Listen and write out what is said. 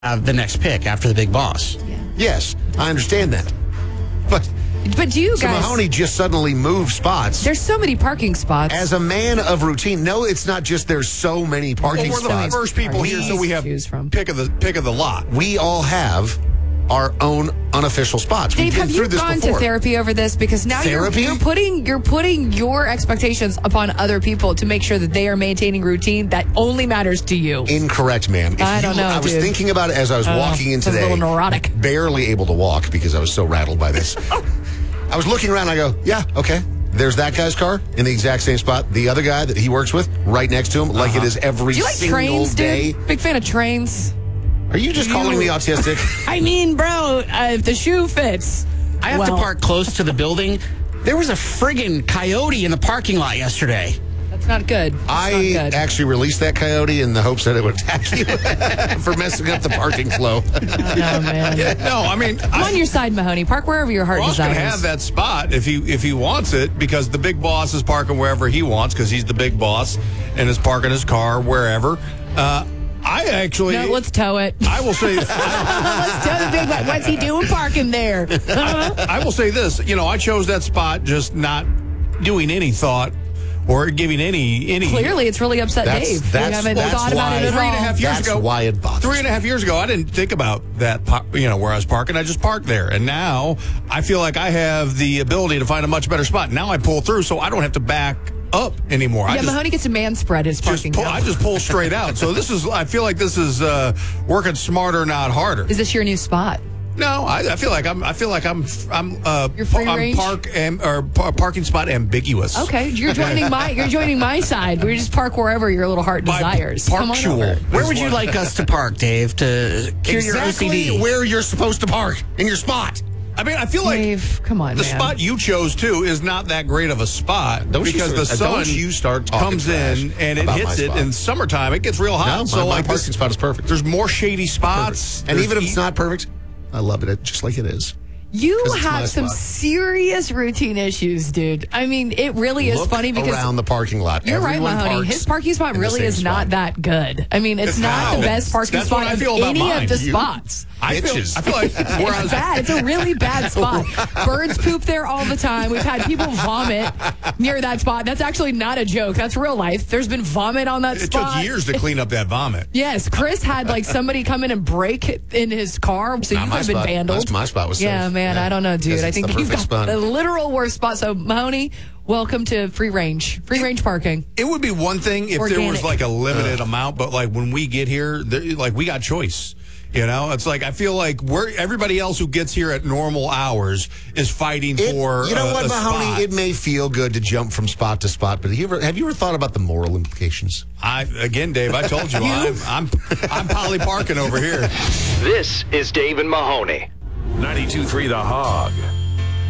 the next pick after the big boss. Yeah. Yes, I understand that. But do you so guys... Mahoney just suddenly moved spots. There's so many parking spots. As a man of routine, no, it's not just there's so many parking Well, we're spots. the first people here, so we have choose from. pick of the lot. We all have our own unofficial spots. Dave, We've been have through you this gone before. to therapy over this? Because now Therapy? you're putting your expectations upon other people to make sure that they are maintaining routine that only matters to you. Incorrect, ma'am. I don't know, I was dude. thinking about it as I was walking in Sounds today. a little neurotic. Barely able to walk because I was so rattled by this. I was looking around and I go, yeah, okay. There's that guy's car in the exact same spot. The other guy that he works with right next to him, like it is every Do you like single trains, day. dude? Big fan of trains. Are you just calling me autistic? I mean, bro, if the shoe fits. I have to park close to the building. There was a friggin' coyote in the parking lot yesterday. That's not good. I actually released that coyote in the hopes that it would attack you for messing up the parking flow. Oh, man. No, I mean, I'm on your side, Mahoney. Park wherever your heart Ross can desires. have that spot if he wants it, because the big boss is parking wherever he wants because he's the big boss and is parking his car wherever. I actually... No, let's tow it. I will say... Let's tow the big one. What's he doing parking there? I will say this. I chose that spot just not doing any thought or giving any... Clearly, it's really upset Dave. You haven't thought about it at all. 3.5 years That's ago, why it bothers me. 3.5 years ago, I didn't think about that, where I was parking. I just parked there. And now I feel like I have the ability to find a much better spot. Now I pull through, so I don't have to back up anymore. Yeah, Mahoney gets to man spread his parking. I just pull straight out. So I feel like this is working smarter, not harder. Is this your new spot? No, I feel like I'm Your free range? parking spot ambiguous. Okay, you're joining my side. We just park wherever your little heart desires. Come on Parktual. over. Where would you like us to park, Dave, to cure your Exactly OCD? where you're supposed to park, in your spot. I mean, I feel like Dave, come on, the man. spot you chose too is not that great of a spot because the sun don't you start talking comes in trash and it about my hits it spot. in summertime. It gets real hot. No, so my like parking spot is perfect. There's more shady spots, And even if it's not perfect, I love it just like it is. You 'Cause it's my have some spot. serious routine issues, dude. I mean, it really is Look funny because around the parking lot. you're right, Everyone Mahoney. parks His parking spot in the really same is not spot. that good. I mean, it's not how? the best parking That's what spot I of feel about any mine. of the You- spots. I feel like It's bad. It's a really bad spot. Birds poop there all the time. We've had people vomit near that spot. That's actually not a joke. That's real life. There's been vomit on that it spot. took years to clean up that vomit. Yes, Chris had somebody come in and break in his car, so Not you my could have been spot. vandaled. My spot was safe. Yeah, man, I don't know, dude. Because I it's think the you've got perfect spot. the literal worst spot. So, Mahoney, welcome to free range parking. It would be one thing if there was Organic. like a limited amount, but like when we get here, we got choice. It's like I feel like everybody else who gets here at normal hours is fighting for. You know what, a Mahoney? spot. It may feel good to jump from spot to spot, but have you ever thought about the moral implications? Dave, I told you, I'm poly parking over here. This is Dave and Mahoney. 92.3 The Hog.